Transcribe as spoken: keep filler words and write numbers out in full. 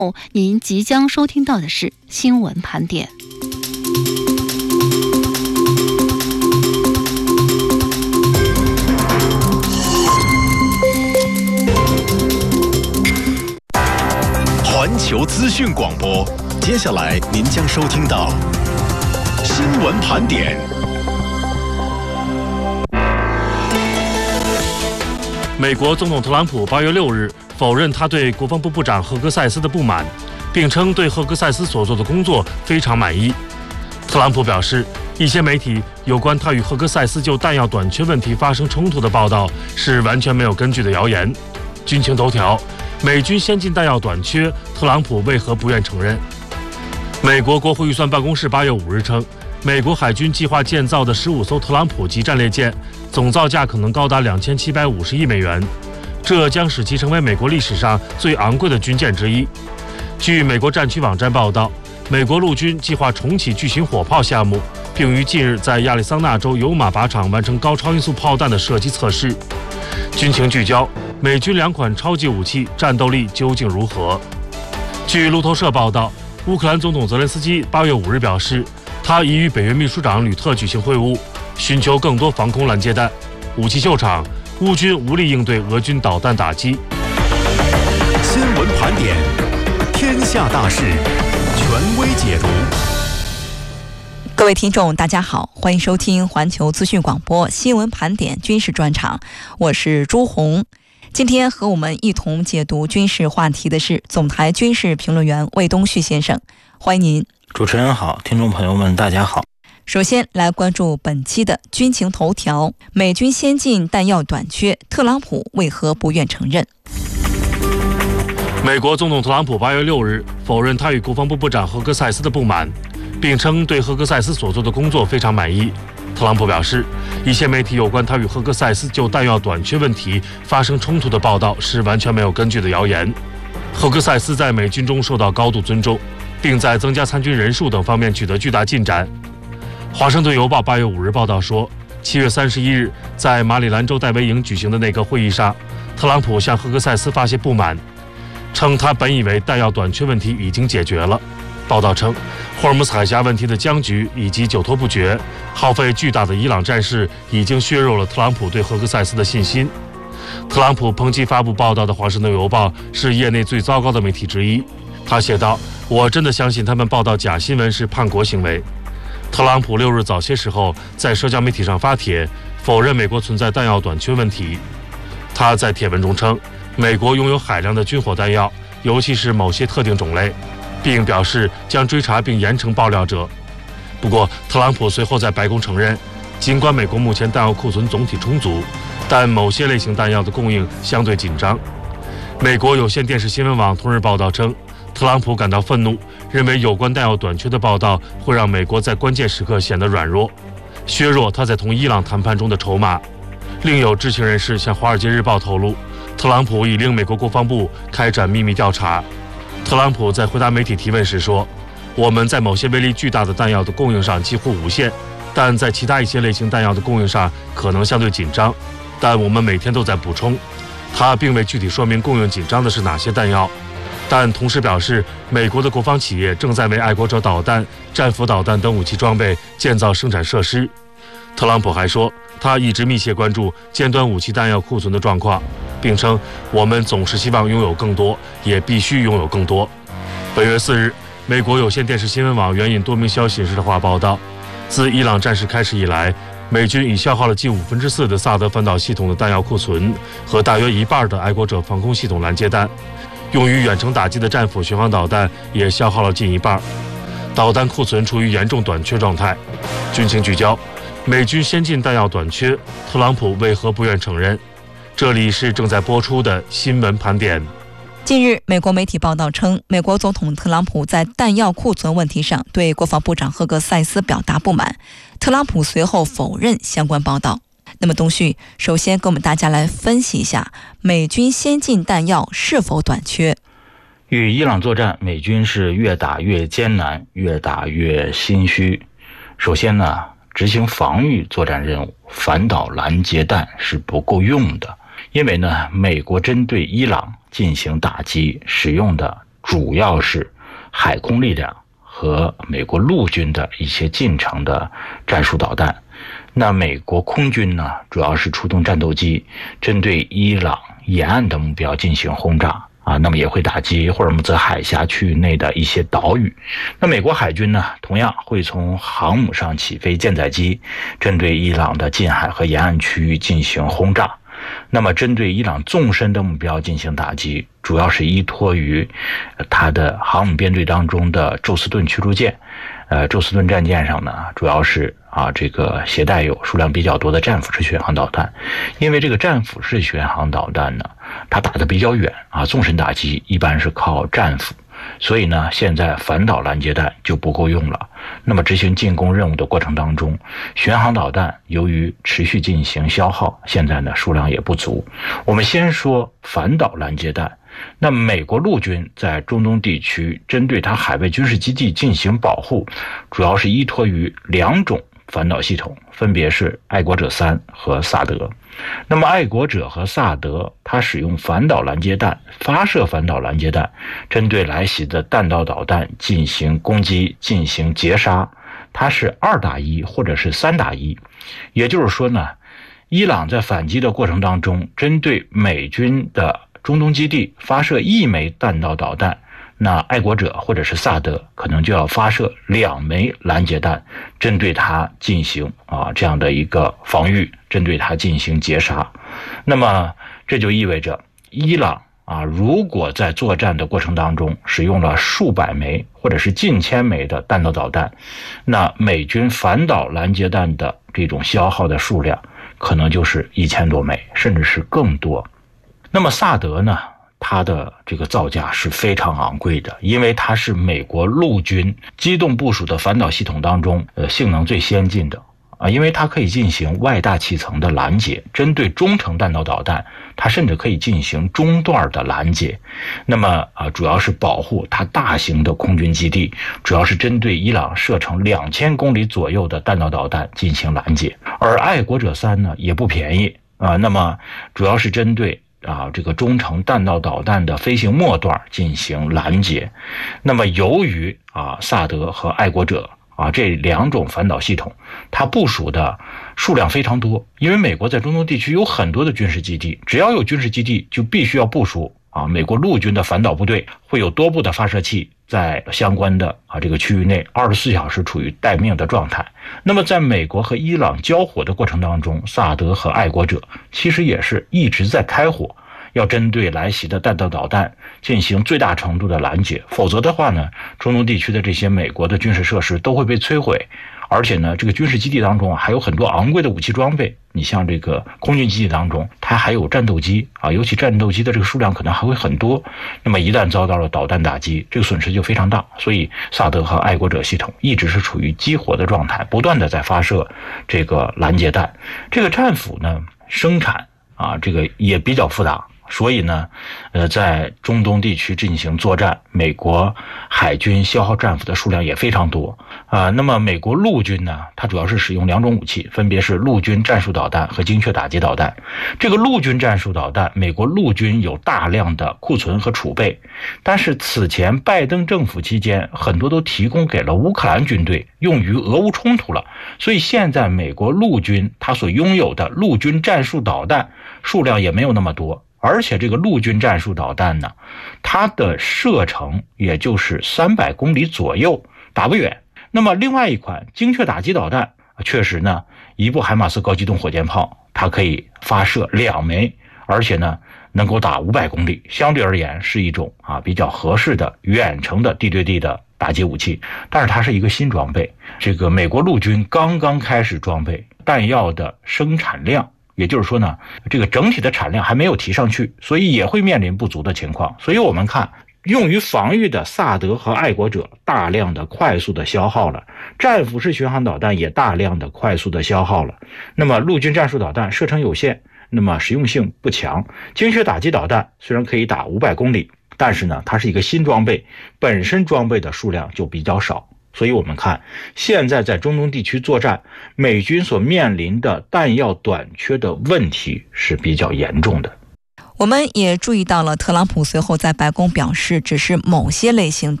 您即将收听到的是新闻盘点。 环球资讯广播，接下来您将收听到新闻盘点。 美国总统特朗普八月六日否认他对国防部部长赫格塞斯的不满，并称对赫格塞斯所做的工作非常满意。特朗普表示，一些媒体有关他与赫格塞斯就弹药短缺问题发生冲突的报道是完全没有根据的谣言。军情头条：美军先进弹药短缺，特朗普为何不愿承认？美国国会预算办公室八月五日称，美国海军计划建造的十五艘特朗普级战列舰，总造价可能高达两千七百五十亿美元，这将使其成为美国历史上最昂贵的军舰之一。据美国战区网站报道，美国陆军计划重启巨型火炮项目，并于近日在亚利桑那州油马靶场完成高超音速炮弹的射击测试。军情聚焦：美军两款超级武器战斗力究竟如何？据路透社报道，乌克兰总统泽连斯基八月五日表示，他已与北约秘书长吕特举行会晤，寻求更多防空拦截弹。武器秀场，乌军无力应对俄军导弹打击。 新闻盘点，天下大事，权威解读。 各位听众大家好，欢迎收听环球资讯广播新闻盘点军事专场，我是朱红。今天和我们一同解读军事话题的是总台军事评论员魏东旭先生，欢迎您。 主持人好，听众朋友们大家好。 首先来关注本期的军情头条：美军先进弹药短缺，特朗普为何不愿承认？ 美国总统特朗普八月六日否认他与国防部部长赫格塞斯的不满，并称对赫格塞斯所做的工作非常满意。特朗普表示，一些媒体有关他与赫格塞斯就弹药短缺问题发生冲突的报道是完全没有根据的谣言。赫格塞斯在美军中受到高度尊重，并在增加参军人数等方面取得巨大进展。华盛顿邮报八月五日报道说，七月三十一日在马里兰州戴维营举行的那个会议上，特朗普向赫格塞斯发泄不满，称他本以为弹药短缺问题已经解决了。报道称，霍尔木斯海峡问题的僵局以及久拖不决、耗费巨大的伊朗战事已经削弱了特朗普对赫格塞斯的信心。特朗普抨击发布报道的华盛顿邮报是业内最糟糕的媒体之一。他写道，我真的相信他们报道假新闻是叛国行为。特朗普六日早些时候在社交媒体上发帖，否认美国存在弹药短缺问题。他在帖文中称，美国拥有海量的军火弹药，尤其是某些特定种类，并表示将追查并严惩爆料者。不过，特朗普随后在白宫承认，尽管美国目前弹药库存总体充足，但某些类型弹药的供应相对紧张。美国有线电视新闻网同日报道称，特朗普感到愤怒，认为有关弹药短缺的报道会让美国在关键时刻显得软弱，削弱他在同伊朗谈判中的筹码。另有知情人士向《华尔街日报》透露，特朗普已令美国国防部开展秘密调查。特朗普在回答媒体提问时说，我们在某些威力巨大的弹药的供应上几乎无限，但在其他一些类型弹药的供应上可能相对紧张，但我们每天都在补充。他并未具体说明供应紧张的是哪些弹药，但同时表示，美国的国防企业正在为爱国者导弹、战斧导弹等武器装备建造生产设施。特朗普还说，他一直密切关注尖端武器弹药库存的状况，并称，我们总是希望拥有更多，也必须拥有更多。本月四日，美国有线电视新闻网援引多名消息人士的话报道，自伊朗战事开始以来，美军已消耗了近五分之四的萨德反导系统的弹药库存和大约一半的爱国者防空系统拦截弹，用于远程打击的战斧巡航导弹也消耗了近一半，导弹库存处于严重短缺状态。军情聚焦：美军先进弹药短缺，特朗普为何不愿承认？这里是正在播出的新闻盘点。 近日，美国媒体报道称，美国总统特朗普在弹药库存问题上对国防部长赫格塞斯表达不满，特朗普随后否认相关报道。那么东旭，首先跟我们大家来分析一下美军先进弹药是否短缺。 与伊朗作战，美军是越打越艰难，越打越心虚。首先呢，执行防御作战任务，反导拦截弹是不够用的，因为呢，美国针对伊朗进行打击使用的主要是海空力量和美国陆军的一些近程的战术导弹。那美国空军呢，主要是出动战斗机针对伊朗沿岸的目标进行轰炸啊，那么也会打击霍尔木兹海峡区域内的一些岛屿。那美国海军呢，同样会从航母上起飞舰载机，针对伊朗的近海和沿岸区域进行轰炸。那么针对伊朗纵深的目标进行打击，主要是依托于它的航母编队当中的宙斯盾驱逐舰。呃，宙斯盾战舰上呢，主要是啊这个携带有数量比较多的战斧式巡航导弹。因为这个战斧式巡航导弹呢，它打得比较远啊，纵深打击一般是靠战斧，所以呢，现在反导拦截弹就不够用了。那么执行进攻任务的过程当中，巡航导弹由于持续进行消耗，现在呢数量也不足。我们先说反导拦截弹。那美国陆军在中东地区针对它海外军事基地进行保护，主要是依托于两种反导系统，分别是爱国者三和萨德。那么爱国者和萨德它使用反导拦截弹，发射反导拦截弹，针对来袭的弹道导弹进行攻击，进行截杀。它是二打一或者是三打一，也就是说呢，伊朗在反击的过程当中，针对美军的中东基地发射一枚弹道导弹，那爱国者或者是萨德可能就要发射两枚拦截弹，针对它进行啊这样的一个防御，针对它进行截杀。那么这就意味着伊朗啊，如果在作战的过程当中使用了数百枚或者是近千枚的弹道导弹，那美军反导拦截弹的这种消耗的数量可能就是一千多枚，甚至是更多。那么萨德呢，它的这个造价是非常昂贵的，因为它是美国陆军机动部署的反导系统当中呃性能最先进的啊，因为它可以进行外大气层的拦截，针对中程弹道导弹，它甚至可以进行中段的拦截。那么啊，主要是保护它大型的空军基地，主要是针对伊朗射程两千公里左右的弹道导弹进行拦截。而爱国者三呢也不便宜啊，那么主要是针对啊，这个中程弹道导弹的飞行末段进行拦截。那么由于啊萨德和爱国者啊这两种反导系统，它部署的数量非常多，因为美国在中东地区有很多的军事基地，只要有军事基地就必须要部署啊美国陆军的反导部队，会有多部的发射器在相关的啊这个区域内二十四小时处于待命的状态。那么在美国和伊朗交火的过程当中，萨德和爱国者其实也是一直在开火，要针对来袭的弹道导弹进行最大程度的拦截，否则的话呢，中东地区的这些美国的军事设施都会被摧毁。而且呢，这个军事基地当中还有很多昂贵的武器装备，你像这个空军基地当中，它还有战斗机啊，尤其战斗机的这个数量可能还会很多。那么一旦遭到了导弹打击，这个损失就非常大。所以萨德和爱国者系统一直是处于激活的状态，不断的在发射这个拦截弹。这个战斧呢，生产啊，这个也比较复杂。所以呢，呃，在中东地区进行作战，美国海军消耗战斧的数量也非常多啊、呃。那么美国陆军呢，它主要是使用两种武器，分别是陆军战术导弹和精确打击导弹。这个陆军战术导弹，美国陆军有大量的库存和储备，但是此前拜登政府期间，很多都提供给了乌克兰军队，用于俄乌冲突了。所以现在美国陆军它所拥有的陆军战术导弹数量也没有那么多。而且这个陆军战术导弹呢，它的射程也就是三百公里左右，打不远。那么另外一款精确打击导弹，确实呢，一部海马斯高机动火箭炮，它可以发射两枚，而且呢，能够打五百公里，相对而言是一种啊比较合适的远程的地对地的打击武器。但是它是一个新装备，这个美国陆军刚刚开始装备，弹药的生产量，也就是说呢，这个整体的产量还没有提上去，所以也会面临不足的情况。所以我们看用于防御的萨德和爱国者大量的快速的消耗了，战斧式巡航导弹也大量的快速的消耗了。那么陆军战术导弹射程有限，那么实用性不强。精确打击导弹虽然可以打五百公里，但是呢，它是一个新装备，本身装备的数量就比较少。所以我们看现在在中东地区作战，美军所面临的弹药短缺的问题是比较严重的。 我们也注意到了，特朗普随后在白宫表示，只是某些类型